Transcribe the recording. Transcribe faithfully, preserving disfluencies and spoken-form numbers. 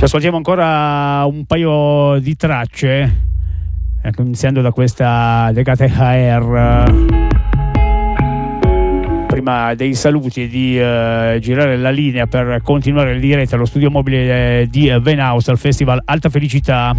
Ci ascoltiamo ancora un paio di tracce, ecco, iniziando da questa legata a R. Prima dei saluti e di uh, girare la linea per continuare in diretta allo studio mobile eh, di Venhouse al Festival Alta Felicità.